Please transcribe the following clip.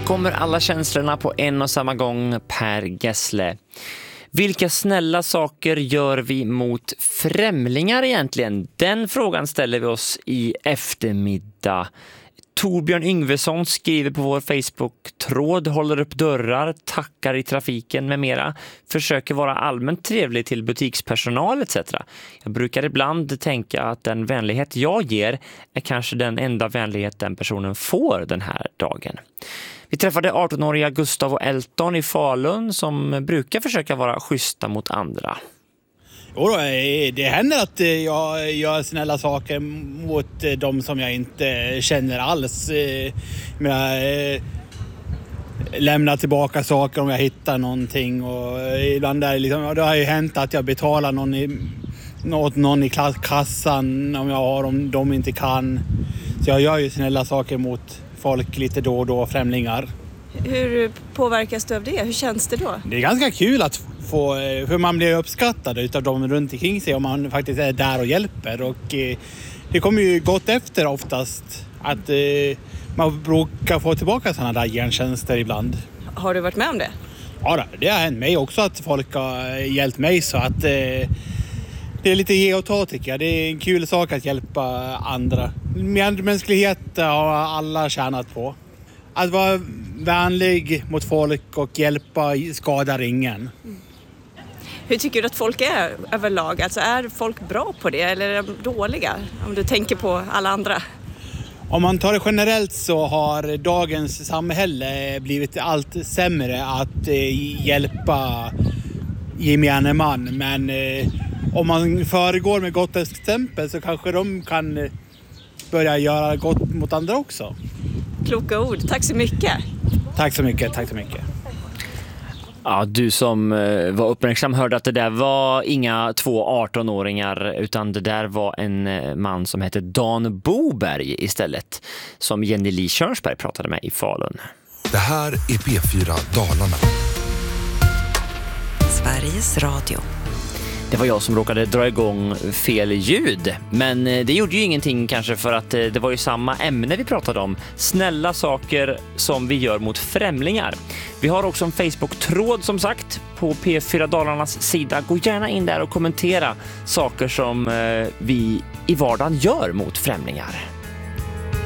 kommer alla känslorna på en och samma gång. Per Gessle. Vilka snälla saker gör vi mot främlingar egentligen? Den frågan ställer vi oss i eftermiddag. Torbjörn Yngvesson skriver på vår Facebook-tråd, håller upp dörrar, tackar i trafiken med mera, försöker vara allmänt trevlig till butikspersonal etc. Jag brukar ibland tänka att den vänlighet jag ger är kanske den enda vänlighet den personen får den här dagen. Vi träffade 18-åriga Gustav och Elton i Falun som brukar försöka vara schyssta mot andra. Jo, det händer att jag gör snälla saker mot de som jag inte känner alls. Lämnar tillbaka saker om jag hittar någonting. Och ibland är det, liksom, det har ju hänt att jag betalar någon i kassan om jag har, om de inte kan. Så jag gör ju snälla saker mot folk lite då och då, främlingar. Hur påverkas du av det? Hur känns det då? Det är ganska kul att få hur man blir uppskattad utav dem runt omkring sig om man faktiskt är där och hjälper. Och det kommer ju gott efter oftast att man brukar få tillbaka sådana där gentjänster ibland. Har du varit med om det? Ja, det har hänt mig också att folk har hjälpt mig, så att det är lite ge och ta tycker jag. Det är en kul sak att hjälpa andra. Medmänsklighet har alla tjänat på. Att vara vänlig mot folk och hjälpa skadar ingen. Hur tycker du att folk är överlag? Alltså är folk bra på det eller är de dåliga? Om du tänker på alla andra. Om man tar det generellt så har dagens samhälle blivit allt sämre att hjälpa gemene man. Men om man föregår med gott exempel så kanske de kan börja göra gott mot andra också. Kloka ord. Tack så mycket. Tack så mycket, tack så mycket. Ja, du som var uppmärksam hörde att det där var inga 2 18-åringar utan det där var en man som hette Dan Boberg istället, som Jenny Li Körsberg pratade med i Falun. Det här är P4 Dalarna. Sveriges Radio. Det var jag som råkade dra igång fel ljud, men det gjorde ju ingenting kanske för att det var ju samma ämne vi pratade om. Snälla saker som vi gör mot främlingar. Vi har också en Facebook-tråd som sagt på P4 Dalarnas sida. Gå gärna in där och kommentera saker som vi i vardagen gör mot främlingar.